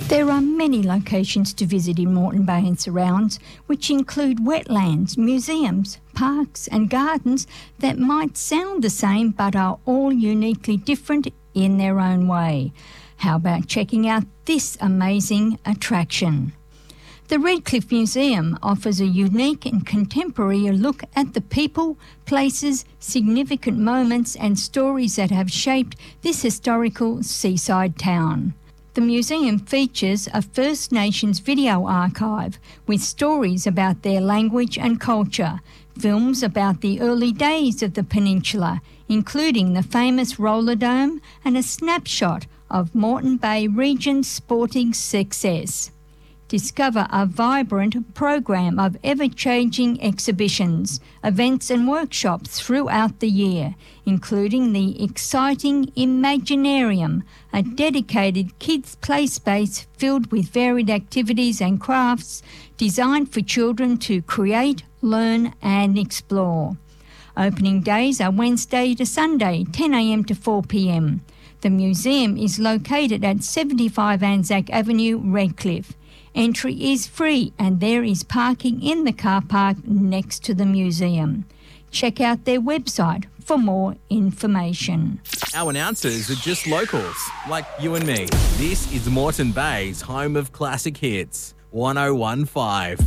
There are many locations to visit in Moreton Bay and surrounds, which include wetlands, museums, parks and gardens that might sound the same but are all uniquely different in their own way. How about checking out this amazing attraction? The Redcliffe Museum offers a unique and contemporary look at the people, places, significant moments and stories that have shaped this historical seaside town. The museum features a First Nations video archive with stories about their language and culture, films about the early days of the peninsula, including the famous Roller Dome, and a snapshot of Moreton Bay region's sporting success. Discover a vibrant program of ever-changing exhibitions, events and workshops throughout the year, including the exciting Imaginarium, a dedicated kids' play space filled with varied activities and crafts designed for children to create, learn and explore. Opening days are Wednesday to Sunday, 10 a.m. to 4 p.m. The museum is located at 75 Anzac Avenue, Redcliffe. Entry is free and there is parking in the car park next to the museum. Check out their website for more information. Our announcers are just locals, like you and me. This is Moreton Bay's home of classic hits, 1015.